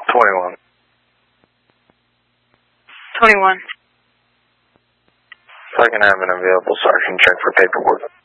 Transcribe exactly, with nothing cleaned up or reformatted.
twenty-one. twenty-one. If I can have an available sergeant check for paperwork.